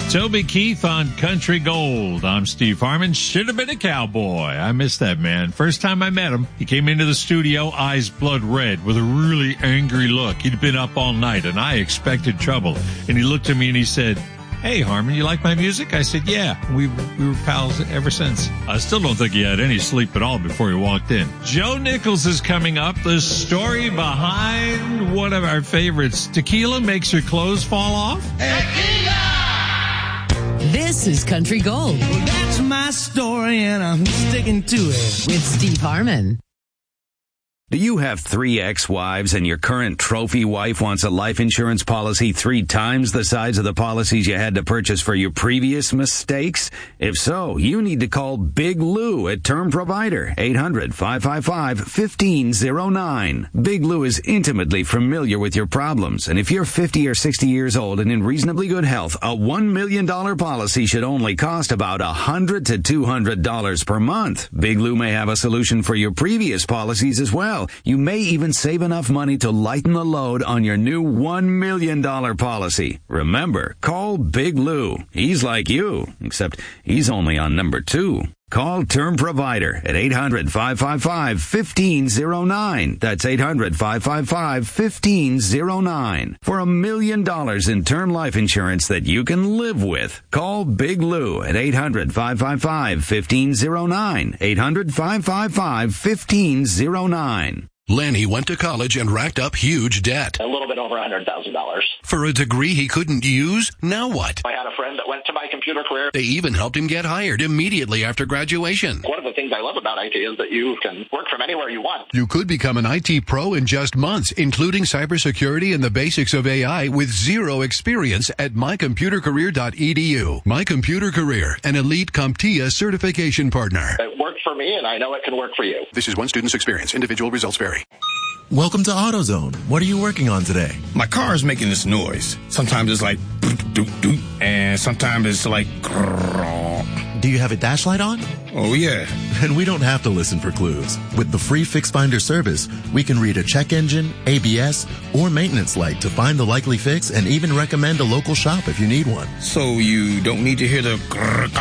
Toby Keith on Country Gold. I'm Steve Harmon. Should have been a cowboy. I miss that man. First time I met him, he came into the studio, eyes blood red, with a really angry look. He'd been up all night, and I expected trouble. And he looked at me and he said, "Hey, Harmon, you like my music?" I said, "Yeah, we were pals ever since." I still don't think he had any sleep at all before he walked in. Joe Nichols is coming up. The story behind one of our favorites. Tequila makes your clothes fall off? Tequila! This is Country Gold. Well, that's my story, and I'm sticking to it. With Steve Harmon. Do you have 3 ex-wives and your current trophy wife wants a life insurance policy 3 times the size of the policies you had to purchase for your previous mistakes? If so, you need to call Big Lou at Term Provider, 800-555-1509. Big Lou is intimately familiar with your problems, and if you're 50 or 60 years old and in reasonably good health, a $1 million policy should only cost about $100 to $200 per month. Big Lou may have a solution for your previous policies as well. You may even save enough money to lighten the load on your new $1 million policy. Remember, call Big Lou. He's like you, except he's only on number 2. Call Term Provider at 800-555-1509. That's 800-555-1509. For $1 million in term life insurance that you can live with. Call Big Lou at 800-555-1509. 800-555-1509. Lanny went to college and racked up huge debt. A little bit over $100,000. For a degree he couldn't use? Now what? I had a friend that went to My Computer Career. They even helped him get hired immediately after graduation. One of the things I love about IT is that you can work from anywhere you want. You could become an IT pro in just months, including cybersecurity and the basics of AI with zero experience at mycomputercareer.edu. My Computer Career, an elite CompTIA certification partner. It worked for me, and I know it can work for you. This is one student's experience. Individual results vary. Welcome to AutoZone. What are you working on today? My car is making this noise. Sometimes it's like doot, doot, doot, and sometimes it's like grrr. Do you have a dash light on? Oh, yeah. And we don't have to listen for clues. With the free Fix Finder service, we can read a check engine, ABS, or maintenance light to find the likely fix and even recommend a local shop if you need one. So you don't need to hear the grrr.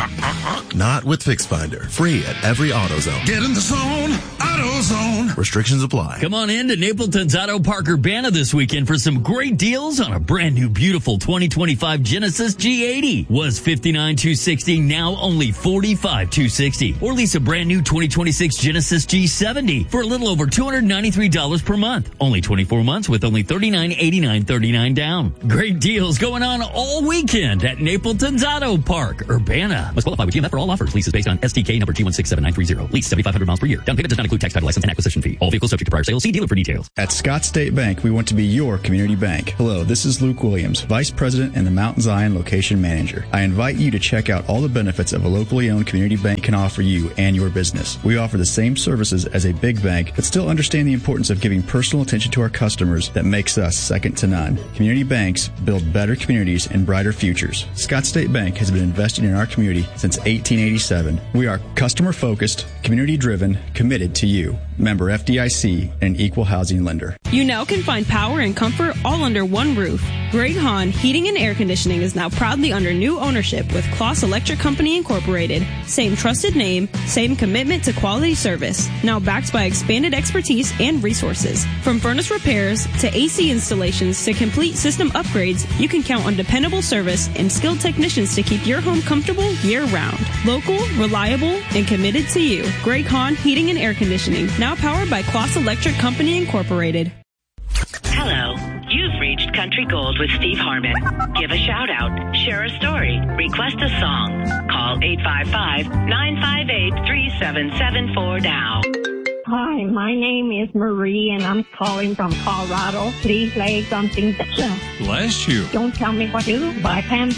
Not with Fix Finder. Free at every AutoZone. Get in the zone, AutoZone. Restrictions apply. Come on in to Napleton's Auto Park Urbana this weekend for some great deals on a brand new beautiful 2025 Genesis G80. Was $59,260, now only $45,260. Or lease a brand new 2026 Genesis G70 for a little over $293 per month. Only 24 months with only $39.89.39 down. Great deals going on all weekend at Napleton's Auto Park Urbana. Must qualify with GMF for all offers. Leases based on STK number G167930. Lease 7,500 miles per year. Down payment does not include tax, title, license, and acquisition fee. All vehicles subject to prior sale. See dealer for details. At Scott State Bank, we want to be your community bank. Hello, this is Luke Williams, Vice President and the Mount Zion Location Manager. I invite you to check out all the benefits of a locally owned community bank can offer you and your business. We offer the same services as a big bank, but still understand the importance of giving personal attention to our customers that makes us second to none. Community banks build better communities and brighter futures. Scott State Bank has been investing in our community since 1887. We are customer-focused, community-driven, committed to you. Member FDIC, an equal housing lender. You now can find power and comfort all under one roof. Greg Hahn Heating and Air Conditioning is now proudly under new ownership with Kloss Electric Company Incorporated. Same trusted name, same commitment to quality service. Now backed by expanded expertise and resources. From furnace repairs to AC installations to complete system upgrades, you can count on dependable service and skilled technicians to keep your home comfortable year-round. Local, reliable, and committed to you. Greg Hahn Heating and Air Conditioning, now powered by Kloss Electric Company Incorporated. Hello. You've reached Country Gold with Steve Harmon. Give a shout out, share a story, request a song. Call 855-958-3774 now. Hi, my name is Marie, and I'm calling from Colorado. Please play something. Bless you. Don't tell me what to do by Pam